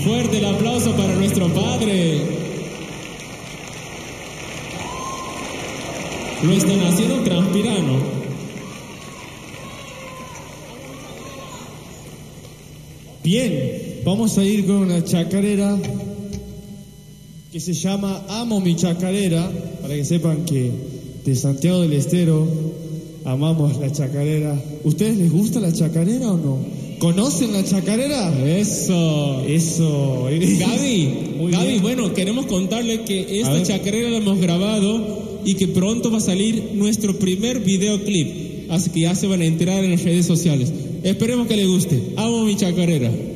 Fuerte el aplauso para nuestro padre. Lo están haciendo transpirano. Bien, vamos a ir con una chacarera que se llama Amo mi chacarera, para que sepan que de Santiago del Estero amamos la chacarera. ¿Ustedes les gusta la chacarera o no? ¿Conocen la chacarera? Eso. Gaby, bueno, queremos contarle que esta chacarera la hemos grabado y que pronto va a salir nuestro primer videoclip. Así que ya se van a enterar en las redes sociales. Esperemos que les guste. Amo mi chacarera.